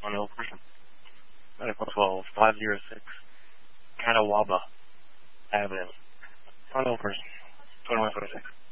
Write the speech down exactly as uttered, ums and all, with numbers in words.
unknown person. Medical twelve, five oh six, Catawba Avenue. Unknown person, twenty-one twenty-six.